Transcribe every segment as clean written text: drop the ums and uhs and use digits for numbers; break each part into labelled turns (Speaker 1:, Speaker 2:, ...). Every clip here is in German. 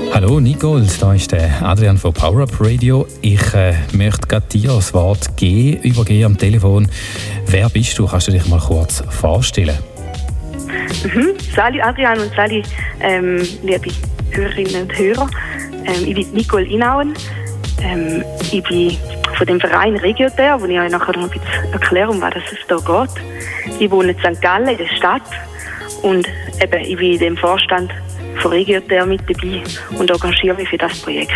Speaker 1: Hallo Nicole, da ist der Adrian von Power Up Radio. Ich möchte gerade dir das Wort übergeben am Telefon. Wer bist du? Kannst du dich mal kurz vorstellen?
Speaker 2: Salut Adrian und salut liebe Hörerinnen und Hörer. Ich bin Nicole Inauen. Ich bin von dem Verein Regioter, wo ich euch nachher noch ein bisschen erkläre, um was es da geht. Ich wohne in St. Gallen in der Stadt und eben, ich bin in dem Vorstand von Regioter mit dabei und engagiere mich für das Projekt.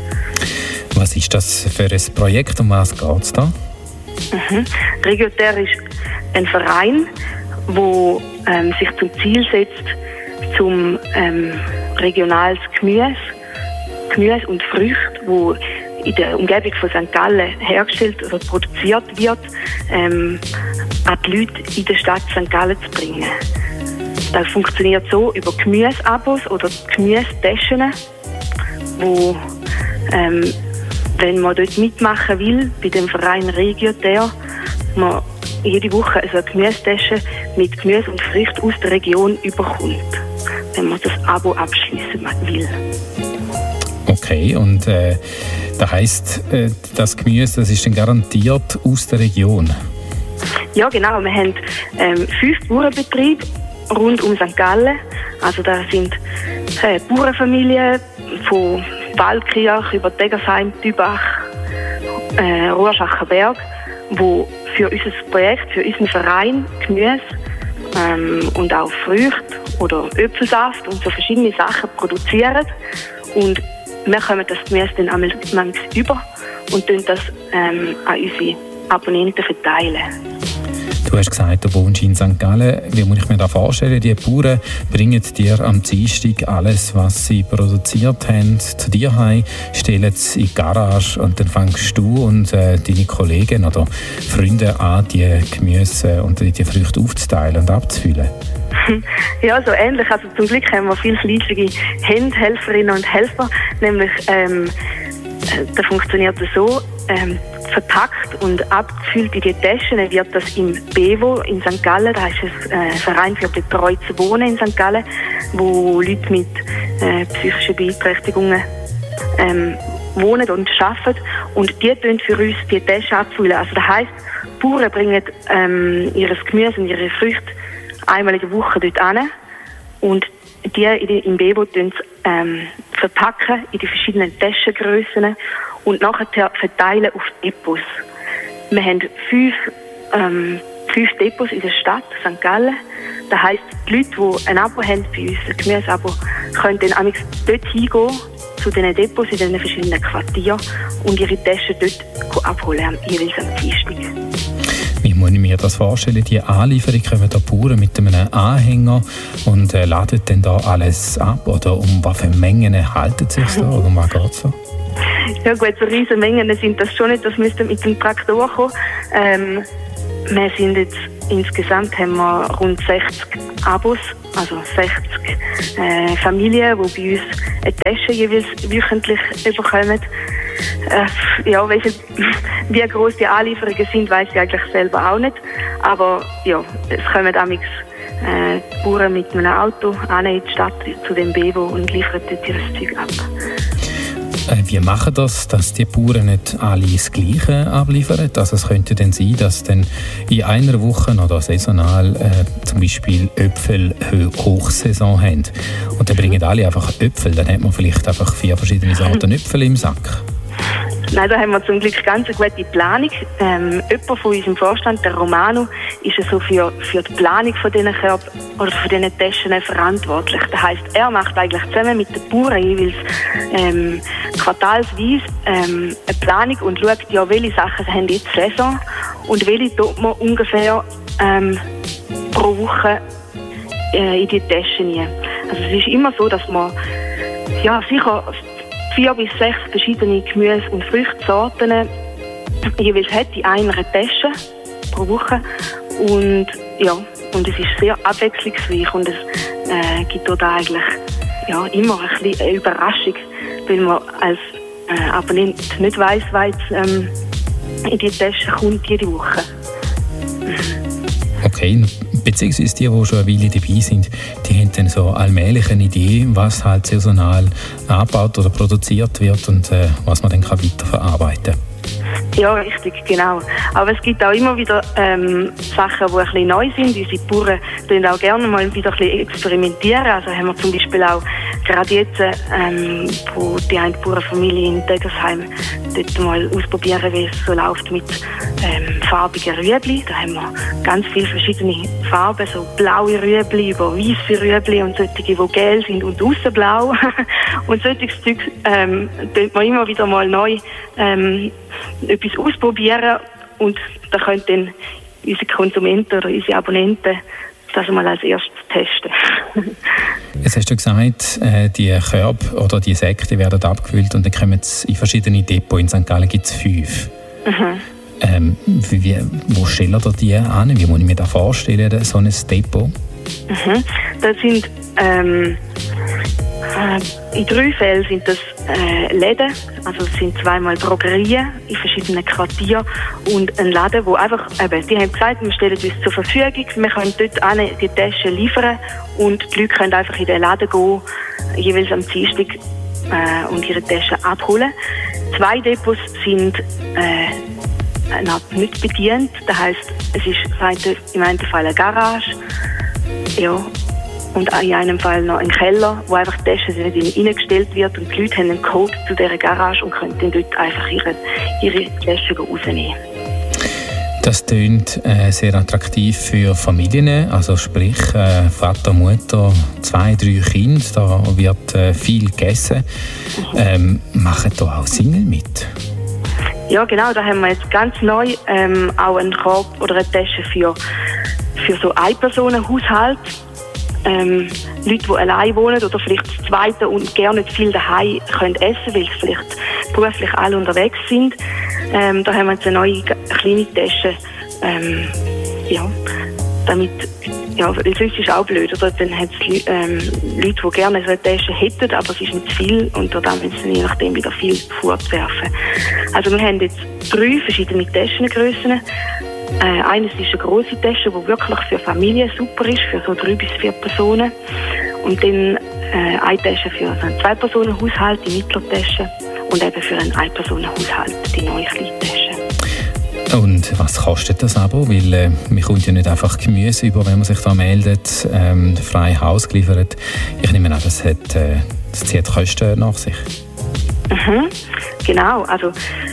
Speaker 1: Was ist das für ein Projekt und was geht es da?
Speaker 2: Regioter ist ein Verein, der sich zum Ziel setzt, zum regionales Gemüse und Früchte, die in der Umgebung von St. Gallen hergestellt oder produziert wird, an die Leute in der Stadt St. Gallen zu bringen. Das funktioniert so über Gemüseabos oder Gemüsetaschen, wo, wenn man dort mitmachen will, bei dem Verein Regioter, man jede Woche eine Gemüsetasche mit Gemüse und Früchten aus der Region überkommt, wenn man das Abo abschließen will.
Speaker 1: Okay, und das heisst, das Gemüse, das ist dann garantiert aus der Region?
Speaker 2: Ja, genau. Wir haben 5 Bauernbetriebe rund um St. Gallen. Also da sind Bauernfamilien von Waldkirch über Tegersheim, Dübach, Rohrschacher Berg, die für unser Projekt, für unseren Verein Gemüse und auch Früchte oder Äpfelsaft und so verschiedene Sachen produzieren. Und wir kommen das Gemüse dann einmal über und tun das an unsere Abonnenten verteilen.
Speaker 1: Du hast gesagt, du wohnst in St. Gallen. Wie muss ich mir das vorstellen? Die Bauern bringen dir am Dienstag alles, was sie produziert haben, zu dir heim, stellen es in die Garage und dann fängst du und deine Kollegen oder Freunde an, die Gemüse und die Früchte aufzuteilen und abzufüllen.
Speaker 2: Ja, so ähnlich. Also zum Glück haben wir viele fleißige Hände, Helferinnen und Helfer. Nämlich, das funktioniert so, verpackt und abgefüllt in die Taschen wird das im BEWO in St. Gallen, da ist ein Verein für betreutes Wohnen in St. Gallen, wo Leute mit psychischen Beeinträchtigungen wohnen und arbeiten und die tun für uns die Taschen abfüllen. Also das heisst, die Bauern bringen ihr Gemüse und ihre Früchte einmal in der Woche dort hin und die im BEWO verpacken in die verschiedenen Taschengrössen und nachher verteilen auf Depots. Wir haben 5 Depots in der Stadt St. Gallen. Das heisst, die Leute, die ein Abo haben bei uns, ein Gemüseabo, können dann amigs dort hingehen, zu diesen Depots in den verschiedenen Quartieren und ihre Taschen dort abholen, jeweils am Dienstag.
Speaker 1: Wie muss ich mir das vorstellen? Die Anlieferung kommen da Bauern mit einem Anhänger und laden dann da alles ab? Oder um was für Mengen halten sich da? Oder um was geht es da?
Speaker 2: Ja gut, so riesige Mengen sind das schon nicht, das müsste mit dem Traktor kommen. Wir sind jetzt, insgesamt haben wir rund 60 Abos, also 60 Familien, die bei uns eine Tasche jeweils wöchentlich bekommen. Ja, wie groß die Anlieferungen sind, weiss ich eigentlich selber auch nicht. Aber ja, es kommen amigs Bauern mit einem Auto in die Stadt zu dem BEWO und liefern dort ihr Zeug ab.
Speaker 1: Wie machen das, dass die Bauern nicht alle das Gleiche abliefern? Also es könnte dann sein, dass dann in einer Woche oder saisonal zum Beispiel Äpfel Hochsaison haben. Und dann bringen alle einfach Äpfel. Dann hat man vielleicht einfach 4 verschiedene Sorten Äpfel im Sack.
Speaker 2: Nein, da haben wir zum Glück ganz eine gute Planung. Jemand von unserem Vorstand, der Romano, ist so für die Planung von diesen Körben oder von diesen Taschen verantwortlich. Das heisst, er macht eigentlich zusammen mit den Bauern jeweils quartalsweise eine Planung und schaut, ja, welche Sachen haben jetzt Saison und welche tut man ungefähr pro Woche in die Taschen rein. Also es ist immer so, dass man ja sicher 4 bis 6 verschiedene Gemüse- und Früchtsorten jeweils hat in einer Tasche pro Woche. Und ja, und es ist sehr abwechslungsreich und es gibt dort eigentlich ja, immer eine Überraschung, weil man als Abonnent nicht weiss, was in die Tasche kommt jede Woche.
Speaker 1: Okay, beziehungsweise die schon eine Weile dabei sind, die haben dann so allmählich eine Idee, was halt saisonal angebaut oder produziert wird und was man dann weiterverarbeiten kann.
Speaker 2: Ja, richtig, genau. Aber es gibt auch immer wieder Sachen, die ein bisschen neu sind. Unsere Bauern tun auch gerne mal wieder ein bisschen experimentieren. Also haben wir zum Beispiel auch gerade jetzt, wo die eine Bauernfamilie in Degersheim dort mal ausprobieren, wie es so läuft mit farbigen Rüebli. Da haben wir ganz viele verschiedene Farben, so blaue Rüebli über weiße Rüebli und solche, die gelb sind und aussen blau. Und solches Zeug tut man immer wieder mal neu etwas ausprobieren und da können dann unsere Konsumenten oder unsere Abonnenten das mal als erstes testen.
Speaker 1: Jetzt hast du gesagt, die Körbe oder die Säcke werden abgefüllt und dann kommen sie in verschiedene Depots. In St. Gallen gibt es 5. Mhm. Wo stellen ihr die an? Wie muss ich mir das vorstellen, so ein Depot?
Speaker 2: Mhm. Das sind in 3 Fällen sind das Läden, also es sind 2-mal Drogerien in verschiedenen Quartieren und ein Laden, wo einfach, die haben gesagt, wir stellen uns zur Verfügung, wir können dort die Taschen liefern und die Leute können einfach in den Laden gehen, jeweils am Dienstag und ihre Taschen abholen. 2 Depots sind nicht bedient, das heisst, es ist im einen Fall eine Garage, ja, und in einem Fall noch ein Keller, wo einfach die Taschen reingestellt wird und die Leute haben einen Code zu dieser Garage und können dann dort einfach ihre Taschen rausnehmen.
Speaker 1: Das klingt sehr attraktiv für Familien, also sprich Vater, Mutter, 2, 3 Kinder, da wird viel gegessen. Machen da auch Single mit?
Speaker 2: Ja, genau, da haben wir jetzt ganz neu auch einen Korb oder eine Tasche für so Ein-Personen-Haushalt. Leute, die allein wohnen oder vielleicht das Zweite und gerne nicht viel daheim können essen, weil sie vielleicht beruflich alle unterwegs sind. Da haben wir jetzt eine neue kleine Tasche, damit, ja, weil sonst ist es auch blöd, oder? Dann hat es Leute, die gerne so eine Tasche hätten, aber es ist nicht zu viel und dann müssen sie je nachdem wieder viel fortwerfen. Also wir haben jetzt 3 verschiedene Taschengrössen. Eines ist eine grosse Tasche, die wirklich für Familien super ist, für so 3 bis 4 Personen. Und dann eine Tasche für so einen 2-Personen-Haushalt, die Mittlertasche. Und eben für einen 1-Personen-Haushalt, die neue kleine Tasche.
Speaker 1: Und was kostet das Abo? Weil man kommt ja nicht einfach Gemüse über, wenn man sich da meldet, frei Haus geliefert. Ich nehme an, das zieht Kosten nach sich. Mhm,
Speaker 2: genau, also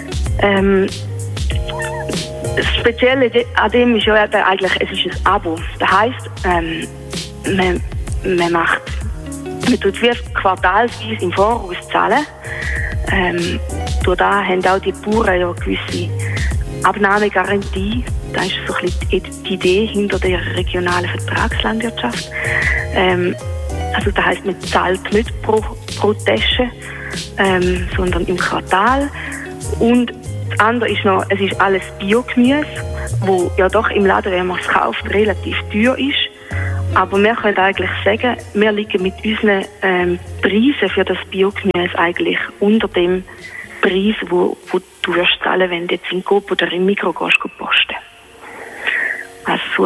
Speaker 2: das Spezielle an dem ist ja eigentlich, es ist ein Abo. Das heisst, man tut wie quartalsweise im Voraus zahlen. Durch das haben auch die Bauern ja gewisse Abnahmegarantie. Das ist so ein bisschen die Idee hinter der regionalen Vertragslandwirtschaft. Also das heisst, man zahlt nicht pro Tasche, sondern im Quartal. Und das andere ist noch, es ist alles Biogemüse, wo ja doch im Laden, wenn man es kauft, relativ teuer ist. Aber wir können eigentlich sagen, wir liegen mit unseren Preisen für das Biogemüse eigentlich unter dem Preis, wo du wirst zahlen, wenn du jetzt in Coop oder im Migros gehst posten. Also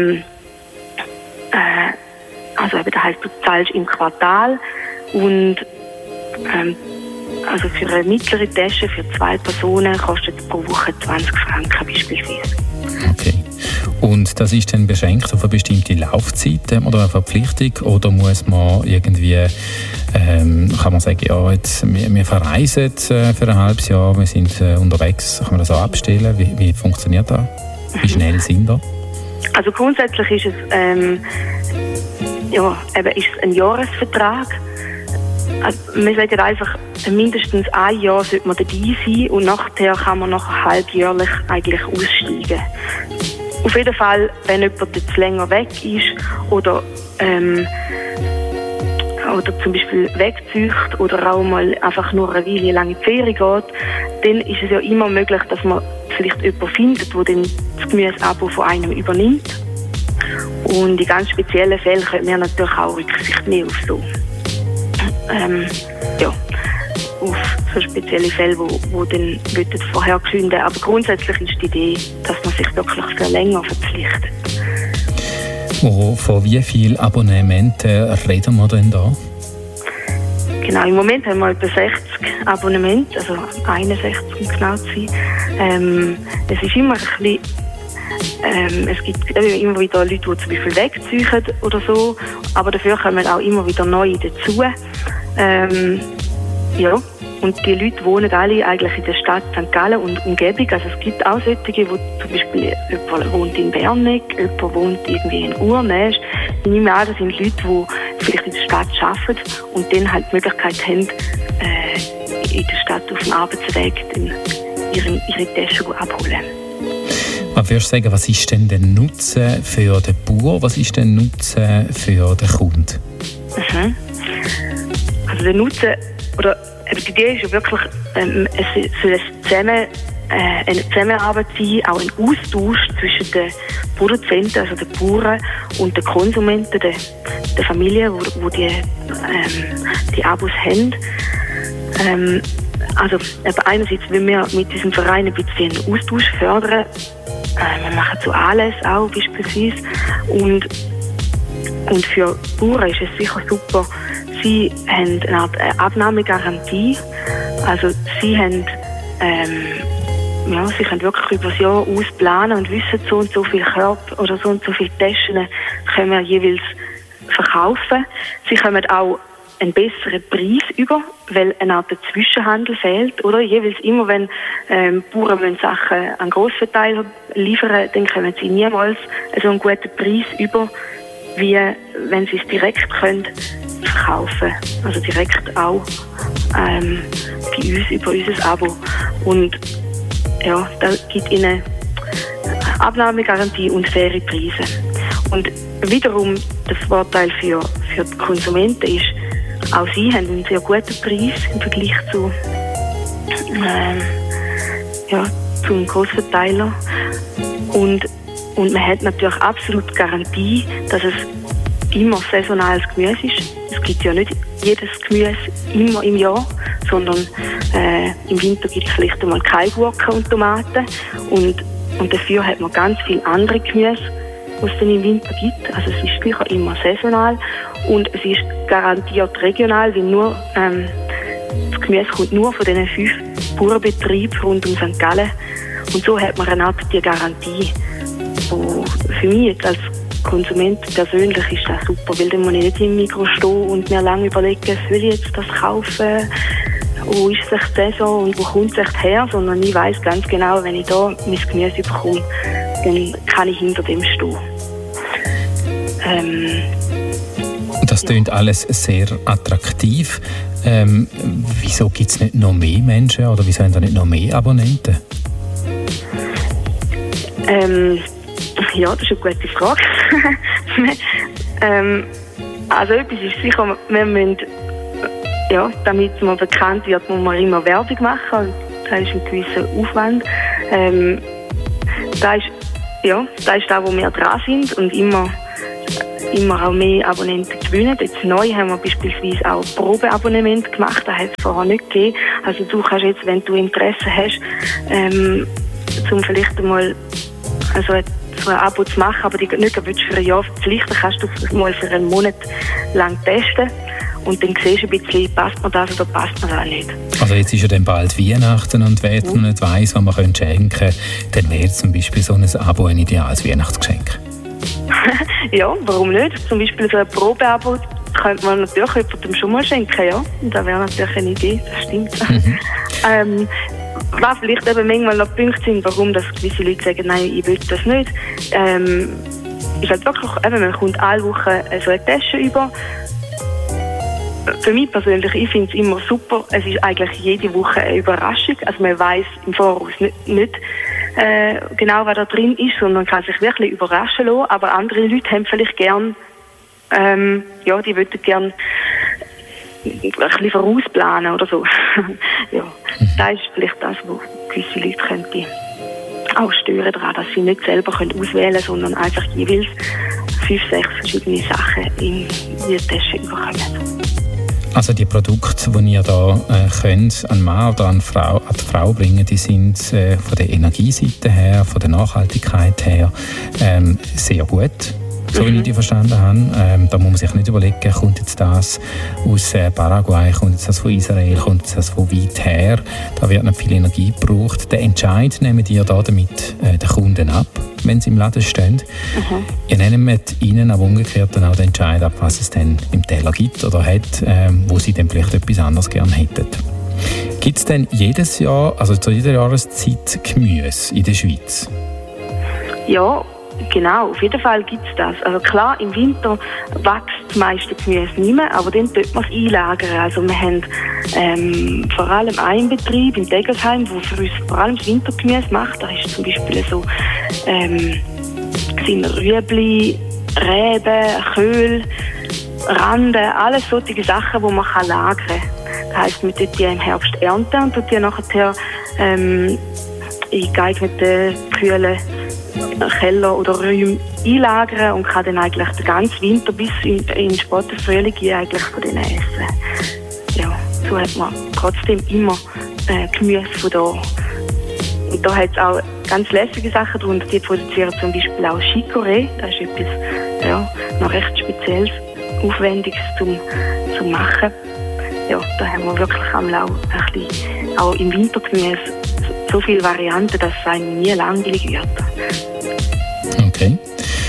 Speaker 2: eben, das heisst, du zahlst im Quartal und also für eine mittlere Tasche für 2 Personen kostet es pro Woche 20 Franken beispielsweise.
Speaker 1: Okay. Und das ist dann beschränkt auf eine bestimmte Laufzeit oder eine Verpflichtung? Oder muss man irgendwie, kann man sagen, ja, jetzt, wir verreisen für ein halbes Jahr, wir sind unterwegs, kann man das auch abstellen? Wie funktioniert das? Wie schnell sind wir?
Speaker 2: Also grundsätzlich ist es, ist es ein Jahresvertrag. Also wir sagen einfach, mindestens ein Jahr sollte man dabei sein und nachher kann man noch halbjährlich eigentlich aussteigen. Auf jeden Fall, wenn jemand jetzt länger weg ist oder zum Beispiel wegzieht oder auch mal einfach nur eine Weile lang in die Ferien geht, dann ist es ja immer möglich, dass man vielleicht jemanden findet, der dann das Gemüseabo von einem übernimmt. Und in ganz speziellen Fällen können wir natürlich auch Rücksicht nehmen auf so. Auf so spezielle Fälle, wo dann vorher geschwinden. Aber grundsätzlich ist die Idee, dass man sich wirklich für länger verpflichtet.
Speaker 1: Von wie vielen Abonnementen reden wir denn da?
Speaker 2: Genau, im Moment haben wir etwa 60 Abonnemente, also 61 um genau zu sein. Es ist immer ein bisschen, es gibt immer wieder Leute, die zum Beispiel wegziehen oder so, aber dafür kommen auch immer wieder neue dazu. Ja, und die Leute wohnen alle eigentlich in der Stadt St. Gallen und Umgebung. Also es gibt auch solche, die zum Beispiel jemand wohnt in Berneck, jemand wohnt irgendwie in Urnäsch. Ich nehme an, das sind Leute, die vielleicht in der Stadt arbeiten und dann halt die Möglichkeit haben, in der Stadt auf dem Arbeitsweg ihre Tasche abholen.
Speaker 1: Was würdest du sagen, was ist denn der Nutzen für den Bauer, was ist der Nutzen für den Kunden?
Speaker 2: Also der Nutzen, oder die Idee ist ja wirklich, es soll eine Zusammenarbeit sein, auch ein Austausch zwischen den Produzenten, also den Bauern und den Konsumenten, der Familien, die die Abos haben. Also einerseits wollen wir mit diesem Verein ein bisschen einen Austausch fördern. Wir machen so alles auch beispielsweise. Und für Bauern ist es sicher super. Sie haben eine Art Abnahmegarantie. Also sie haben sie können wirklich über das Jahr ausplanen und wissen, so und so viele Körper oder so und so viele Taschen können wir jeweils verkaufen. Sie kommen auch einen besseren Preis über, weil eine Art Zwischenhandel fehlt. Oder jeweils immer, wenn Bauern Sachen an Grossverteiler liefern, dann kommen sie niemals so einen guten Preis über, wie wenn sie es direkt können verkaufen. Also direkt auch bei uns über unser Abo. Und ja, das gibt ihnen Abnahmegarantie und faire Preise. Und wiederum der Vorteil für die Konsumenten ist, auch sie haben einen sehr guten Preis im Vergleich zum Grossverteiler. Und man hat natürlich absolut Garantie, dass es immer saisonales Gemüse ist. Es gibt ja nicht jedes Gemüse immer im Jahr, sondern im Winter gibt es vielleicht einmal keine Gurken und Tomaten. Und dafür hat man ganz viele andere Gemüse, was es dann im Winter gibt. Also es ist sicher immer saisonal und es ist garantiert regional, weil nur das Gemüse kommt nur von diesen 5 Bauernbetrieben rund um St. Gallen. Und so hat man eine Art die Garantie. Und für mich jetzt als Konsument persönlich ist das super, weil dann muss ich nicht im Mikro stehen und mir lange überlegen, will ich jetzt das kaufen, wo ist es echt Saison und wo kommt es echt her, sondern ich weiss ganz genau, wenn ich da mein Gemüse bekomme, dann kann ich hinter dem stehen.
Speaker 1: Das klingt alles sehr attraktiv. Wieso gibt es nicht noch mehr Menschen oder wieso haben da nicht noch mehr Abonnenten?
Speaker 2: Ja, das ist eine gute Frage. Also etwas ist sicher, wir müssen, damit man bekannt wird, muss man immer Werbung machen und das ist ein gewisser Aufwand. Das ist da, wo wir dran sind und immer auch mehr Abonnenten gewinnen. Jetzt neu haben wir beispielsweise auch Probeabonnement gemacht, das hat es vorher nicht gegeben. Also du kannst jetzt, wenn du Interesse hast, zum vielleicht einmal so ein Abo zu machen, aber die nicht für ein Jahr verpflichten, kannst du es mal für einen Monat lang testen und dann siehst du ein bisschen, passt mir das oder passt mir das nicht. Also
Speaker 1: jetzt ist ja dann bald Weihnachten und wer jetzt noch nicht weiss, was man schenken könnte, dann wäre zum Beispiel so ein Abo ein ideales Weihnachtsgeschenk.
Speaker 2: Ja, warum nicht? Zum Beispiel so ein Probeabo könnte man natürlich jemandem schon mal schenken, ja. Und das wäre natürlich eine Idee, das stimmt. Was vielleicht eben manchmal noch Punkte sind, warum das gewisse Leute sagen, nein, ich will das nicht, ist halt wirklich, man kommt alle Wochen so eine Tasche über. Für mich persönlich, ich finde es immer super, es ist eigentlich jede Woche eine Überraschung, also man weiss im Voraus nicht genau, was da drin ist, sondern kann sich wirklich überraschen lassen, aber andere Leute haben vielleicht gern, die würden gern ein bisschen vorausplanen oder so. Ja, das ist vielleicht das, wo gewisse Leute könnte auch stören daran, dass sie nicht selber auswählen können, sondern einfach jeweils 5, 6 verschiedene Sachen in die Tasche überkommen.
Speaker 1: Also die Produkte, die ihr da könnt, an Mann oder an die Frau bringen, die sind von der Energieseite her, von der Nachhaltigkeit her sehr gut. so wie ich die verstanden habe. Da muss man sich nicht überlegen, kommt jetzt das aus Paraguay, kommt jetzt das von Israel, kommt jetzt das von weit her. Da wird nicht viel Energie gebraucht. Den Entscheid nehmen die da damit den Kunden ab, wenn sie im Laden stehen. Ihr nehmt ihnen aber umgekehrt dann auch den Entscheid ab, was es denn im Teller gibt oder hat, wo sie dann vielleicht etwas anderes gerne hätten. Gibt es denn jedes Jahr, also zu jeder Jahreszeit, Gemüse in der Schweiz?
Speaker 2: Ja, genau, auf jeden Fall gibt es das. Also klar, im Winter wächst das meiste Gemüse nicht mehr, aber dann tut man es einlagern. Also wir haben vor allem einen Betrieb in Degersheim, der für uns vor allem das Wintergemüse macht. Da ist zum Beispiel so sind Rüebli, Reben, Köhl, Randen, alles solche Sachen, die man lagern kann. Das heisst, man tut die im Herbst ernten und tut die nachher in geeigneten, kühlen Keller oder Räume einlagern und kann dann eigentlich den ganzen Winter bis in den späten Frühling eigentlich von denen essen. Ja, so hat man trotzdem immer Gemüse von da. Und da hat es auch ganz lässige Sachen drunter. Die produzieren zum Beispiel auch Chicorée. Das ist etwas noch recht Spezielles, Aufwendiges zum Machen. Ja, da haben wir wirklich auch im Wintergemüse so viele Varianten, dass es einem nie langweilig wird.
Speaker 1: Okay.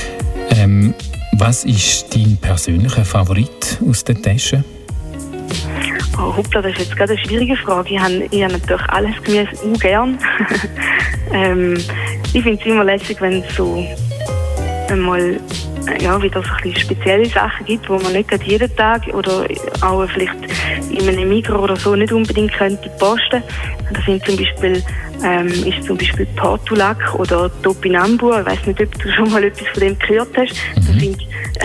Speaker 1: Was ist dein persönlicher Favorit aus der Tasche?
Speaker 2: Oh, hoppla, das ist jetzt gerade eine schwierige Frage. Ich habe natürlich alles Gemüse ungern. Ich finde es immer lässig, wenn es so einmal wieder so ein bisschen spezielle Sachen gibt, wo man nicht jeden Tag oder auch vielleicht in einem Migros oder so nicht unbedingt könnte posten. Das sind zum Beispiel Portulak oder Topinambur. Ich weiss nicht, ob du schon mal etwas von dem gehört hast. Das sind,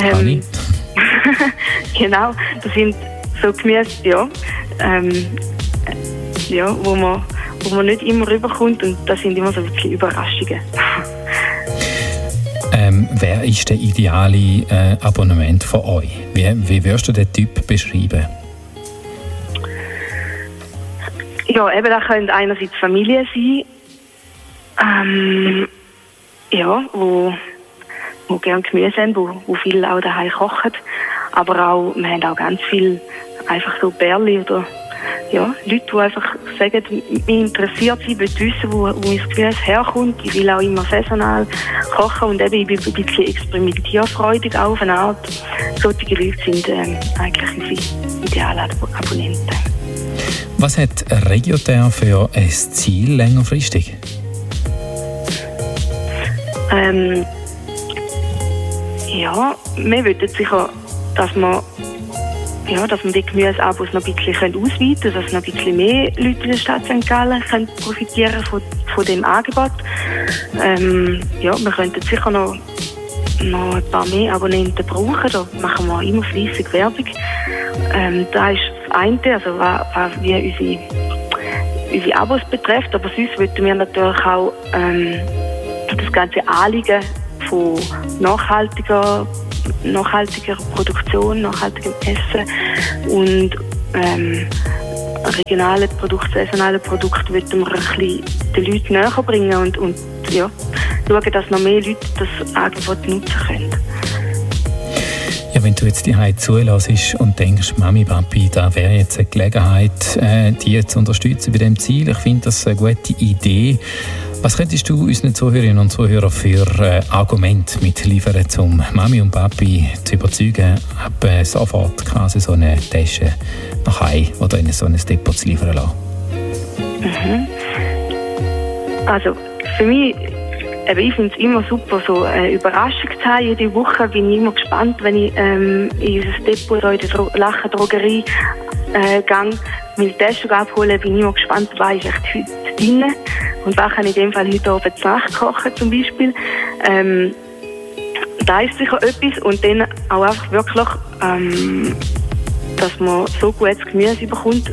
Speaker 2: genau, das sind so Gemüse, wo man nicht immer rüberkommt, und das sind immer so ein bisschen Überraschungen.
Speaker 1: Wer ist der ideale Abonnement von euch? Wie würdest du den Typ beschreiben?
Speaker 2: Ja, eben, da können einerseits Familien sein, wo gerne Gemüse haben, wo viele auch daheim kochen. Aber auch, wir haben auch ganz viele einfach so Bärli oder Leute, die einfach sagen, mich interessiert, ich will wissen, wo mein Gemüse herkommt. Ich will auch immer saisonal kochen und eben, ich bin ein bisschen experimentierfreudig auf eine Art. Solche Leute sind eigentlich unsere Idealabonnenten.
Speaker 1: Was hat Regioterre für ein Ziel längerfristig? Wir wollen sicher, dass wir die Gemüseabos noch ein bisschen ausweiten können, dass noch ein bisschen mehr Leute in der Stadt St. Gallen profitieren von dem Angebot. Wir könnten sicher noch ein paar mehr Abonnenten brauchen, da machen wir immer fleissig Werbung. Da ist das eine, also was wie unsere Abos betrifft, aber sonst wollten wir natürlich auch das ganze Anliegen von nachhaltiger Produktion, nachhaltigem Essen und regionale Produkte, saisonale Produkte wollten wir ein bisschen den Leuten näher bringen und schauen, dass noch mehr Leute das Angebot nutzen können. Ja, wenn du jetzt die Zeit zulässt und denkst, Mami, Papi, da wäre jetzt eine Gelegenheit, die zu unterstützen bei diesem Ziel. Ich finde das eine gute Idee. Was könntest du unseren Zuhörerinnen und Zuhörern für Argumente mitliefern, um Mami und Papi zu überzeugen, ab sofort quasi so eine Tasche nach Hause oder in so ein Depot zu liefern lassen?
Speaker 2: Also für mich, ich finde es immer super, so eine Überraschung zu haben. Jede Woche bin ich immer gespannt, wenn ich in unser Depot oder in die Lachen-Drogerie gehe, meine Tasche abholen, bin ich immer gespannt, was ist echt heute drin und was kann ich in dem Fall heute Abend zu Nacht kochen zum Beispiel. Da ist sicher etwas und dann auch einfach wirklich, dass man so gutes Gemüse bekommt.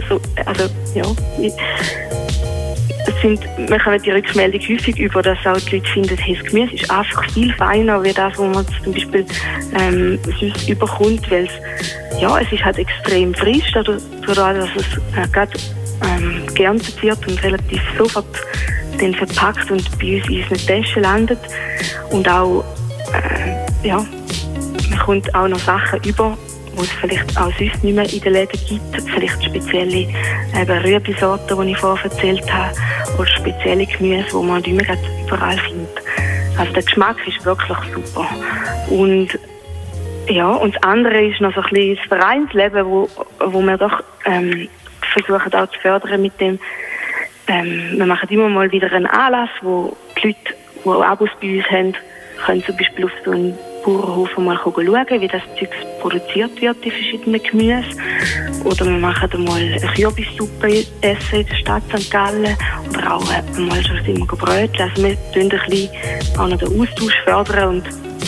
Speaker 2: Wir kommen die Rückmeldung häufig über, dass auch die Leute finden, hey, das Gemüse ist einfach viel feiner wie das, was man zum Beispiel sonst überkommt, weil es ist halt extrem frisch, dadurch, dass es gerade geerntet wird und relativ sofort dann verpackt und bei uns in unseren Taschen landet. Und auch, kommt auch noch Sachen über, die es vielleicht auch sonst nicht mehr in den Läden gibt. Vielleicht spezielle Rüebisorten, die ich vorher erzählt habe, oder spezielle Gemüse, die man nicht mehr überall findet. Also der Geschmack ist wirklich super. Und ja, und das andere ist noch so ein bisschen das Vereinsleben, wo wir doch versuchen auch zu fördern mit dem. Wir machen immer mal wieder einen Anlass, wo die Leute, die Abos bei uns haben, können zum Beispiel auf so einen Bauernhof mal schauen, wie das Zeug produziert wird, die verschiedenen Gemüse. Oder wir machen mal eine Kürbissuppe essen in der Stadt St. Gallen. Oder auch mal schon immer Brötchen. Also wir tun ein bisschen auch noch den Austausch fördern. Und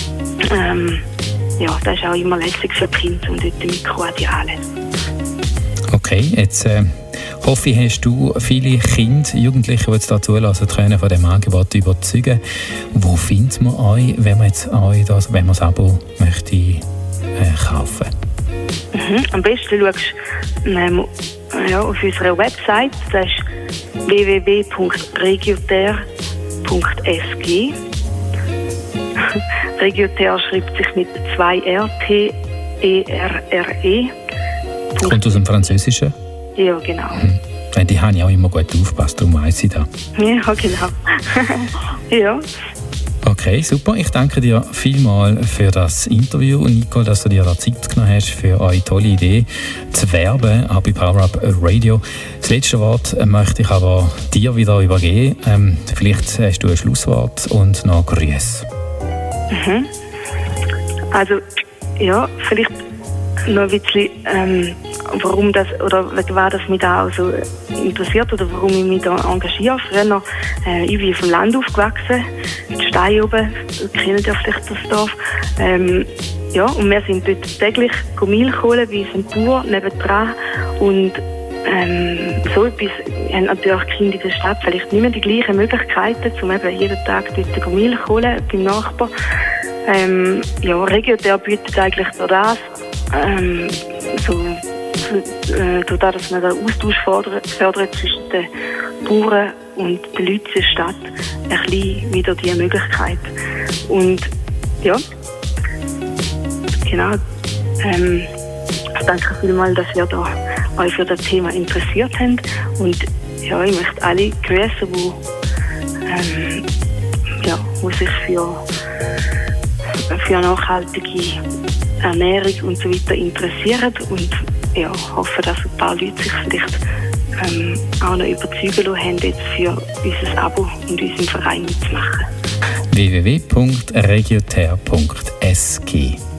Speaker 2: ja, das ist auch immer lässig für die Kinder und dort Mikroadiale.
Speaker 1: Okay, jetzt hoffe ich, hast du viele Kinder, Jugendliche, die jetzt da zulassen können, von diesem Angebot überzeugen. Wo findet man euch, wenn man jetzt euch das, wenn man das Abo möchte kaufen?
Speaker 2: Am besten schaust du auf unserer Website, das ist www.regioter.sg. Regioter schreibt sich mit 2 R-T-E-R-R-E.
Speaker 1: Kommt aus dem Französischen?
Speaker 2: Ja, genau.
Speaker 1: Die haben ja auch immer gut aufgepasst, darum weiss ich das.
Speaker 2: Ja, genau. Ja.
Speaker 1: Okay, super. Ich danke dir vielmals für das Interview, Nicole, dass du dir da Zeit genommen hast für eure tolle Idee zu werben, auch bei Power Up Radio. Das letzte Wort möchte ich aber dir wieder übergeben. Vielleicht hast du ein Schlusswort und noch Grüße.
Speaker 2: Also, ja, vielleicht noch ein bisschen, warum das, oder wegen was das mich da auch so interessiert oder warum ich mich da engagiere. Früher, ich bin vom Land aufgewachsen, in Stein oben, kennt ihr vielleicht das Dorf. Ja, und wir sind dort täglich Mehl holen bei unserem Bauer nebendran. Und so etwas haben natürlich Kinder in der Stadt vielleicht nicht mehr die gleichen Möglichkeiten, um eben jeden Tag dort Mehl zu holen beim Nachbarn. Ja, Regioter bietet eigentlich durch das, durch das, dass man den Austausch fördert zwischen den Bauern und den Leuten in der Stadt, ein bisschen wieder diese Möglichkeit. Und ja, genau. Ich danke vielmals, dass ihr da euch für das Thema interessiert habt. Und ja, ich möchte alle grüßen, die sich für nachhaltige Ernährung und so weiter interessieren. Und ja, hoffe, dass ein paar Leute sich vielleicht auch noch überzeugen lassen haben, jetzt für unser Abo und unseren Verein mitzumachen.
Speaker 1: www.regioter.sg